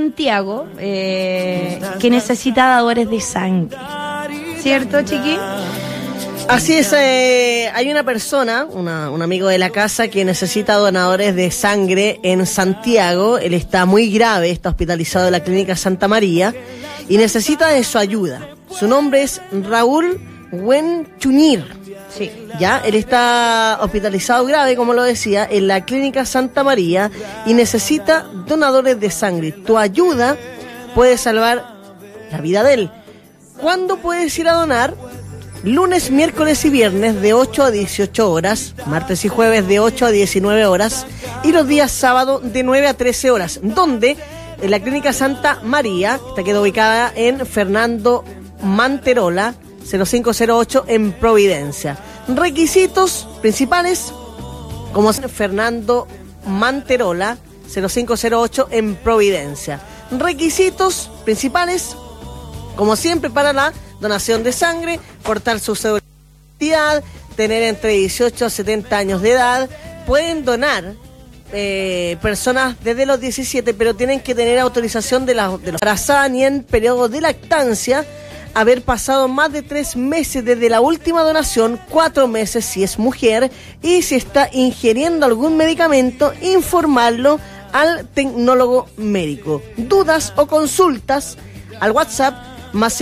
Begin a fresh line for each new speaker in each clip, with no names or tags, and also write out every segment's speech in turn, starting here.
Santiago que necesita dadores de sangre. ¿Cierto, chiqui?
Así es, hay una persona, un amigo de la casa que necesita donadores de sangre en Santiago. Él está muy grave, está hospitalizado en la Clínica Santa María y necesita de su ayuda. Su nombre es Raúl Wenchunir.
Sí.
Ya, él está hospitalizado grave, como lo decía, en la Clínica Santa María y necesita donadores de sangre. Tu ayuda puede salvar la vida de él. ¿Cuándo puedes ir a donar? Lunes, miércoles y viernes de 8 a 18 horas, martes y jueves de 8 a 19 horas y los días sábado de 9 a 13 horas, donde en la Clínica Santa María, esta queda ubicada en Fernando Manterola, 0508 en Providencia. Requisitos principales, como Fernando Manterola, 0508 en Providencia. Requisitos principales, como siempre, para la donación de sangre: portar su cédula de identidad, tener entre 18 a 70 años de edad. Pueden donar personas desde los 17, pero tienen que tener autorización de los embarazadas ni en periodo de lactancia, haber pasado más de 3 meses desde la última donación, 4 meses si es mujer, y si está ingiriendo algún medicamento, informarlo al tecnólogo médico. Dudas o consultas al WhatsApp más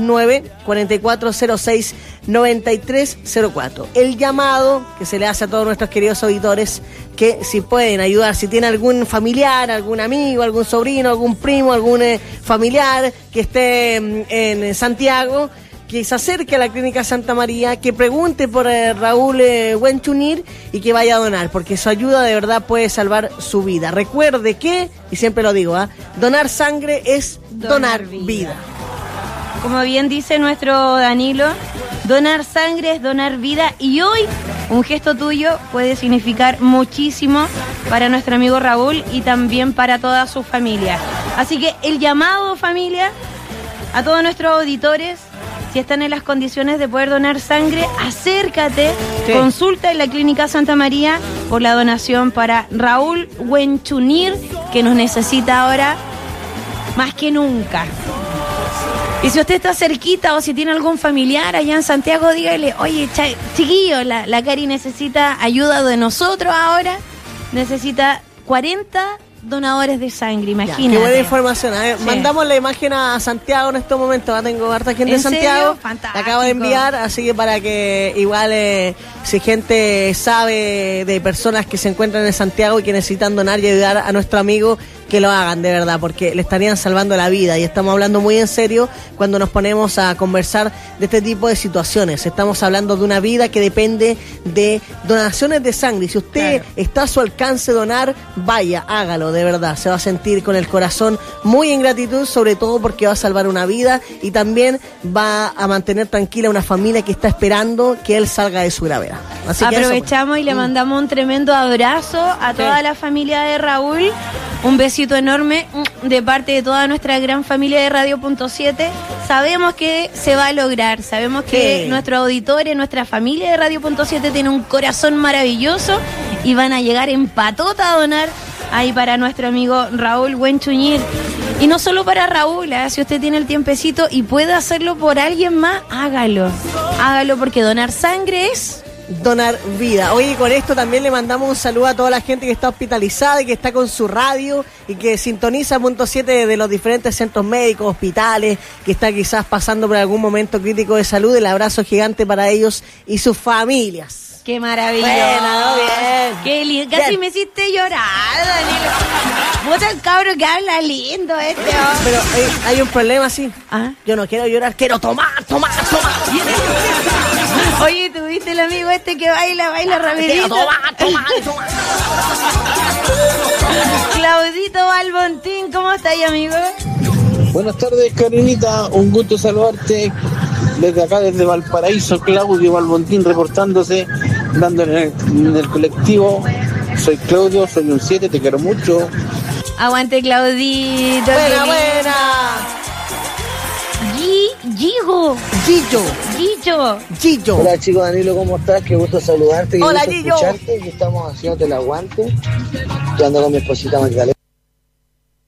569-4406-9304. El llamado que se le hace a todos nuestros queridos auditores, que si pueden ayudar, si tiene algún familiar, algún amigo, algún sobrino, algún primo, algún familiar que esté en Santiago, que se acerque a la Clínica Santa María, que pregunte por Raúl Wenchunir y que vaya a donar, porque su ayuda de verdad puede salvar su vida. Recuerde que, y siempre lo digo, donar sangre es donar vida.
Como bien dice nuestro Danilo, donar sangre es donar vida, y hoy un gesto tuyo puede significar muchísimo para nuestro amigo Raúl y también para toda su familia. Así que el llamado, familia, a todos nuestros auditores: si están en las condiciones de poder donar sangre, acércate, sí. Consulta en la Clínica Santa María por la donación para Raúl Wenchunir, que nos necesita ahora más que nunca. Y si usted está cerquita o si tiene algún familiar allá en Santiago, dígale: oye, chiquillo, la Cari necesita ayuda de nosotros ahora, necesita 40 donadores de sangre, imagínate. Ya,
qué buena información. Sí. Mandamos la imagen a Santiago en estos momentos. Tengo harta gente de Santiago.
Fantástico.
La acabo de enviar, así que para que igual si gente sabe de personas que se encuentran en Santiago y que necesitan donar y ayudar a nuestro amigo, que lo hagan de verdad, porque le estarían salvando la vida. Y estamos hablando muy en serio cuando nos ponemos a conversar de este tipo de situaciones. Estamos hablando de una vida que depende de donaciones de sangre. Y si usted está a su alcance donar, vaya, hágalo, de verdad. Se va a sentir con el corazón muy en gratitud, sobre todo porque va a salvar una vida y también va a mantener tranquila una familia que está esperando que él salga de su gravedad. Así que
aprovechamos y le mandamos un tremendo abrazo a toda la familia de Raúl. Un besito enorme de parte de toda nuestra gran familia de Radio.7. Sabemos que se va a lograr, sabemos que nuestros auditores, nuestra familia de Radio.7 tiene un corazón maravilloso y van a llegar en patota a donar ahí para nuestro amigo Raúl Wenchunir. Y no solo para Raúl, si usted tiene el tiempecito y puede hacerlo por alguien más, hágalo. Hágalo, porque donar sangre es
donar vida. Oye, con esto también le mandamos un saludo a toda la gente que está hospitalizada y que está con su radio y que sintoniza .7 de los diferentes centros médicos, hospitales, que está quizás pasando por algún momento crítico de salud. El abrazo gigante para ellos y sus familias.
¡Qué maravilla!
Buena, bien.
¡Qué lindo! Casi me hiciste llorar, Danilo. Vos el cabro que habla lindo este.
Pero hay un problema, sí.
¿Ah?
Yo no quiero llorar, quiero tomar.
Oye, ¿tuviste el amigo este que baila rapidito?
Toma.
Claudito Balbontín, ¿cómo estás, amigo?
Buenas tardes, Karinita, un gusto saludarte desde acá, desde Valparaíso. Claudio Balbontín reportándose, dándole en el colectivo. Soy Claudio, soy un 7, te quiero mucho.
Aguante, Claudito.
Buena. Gillo.
Hola, chicos, Danilo, ¿cómo estás? Qué gusto saludarte.
Hola,
gusto
Gillo.
escucharte. Y estamos haciéndote el aguante. Yo ando con mi esposita Magdalena.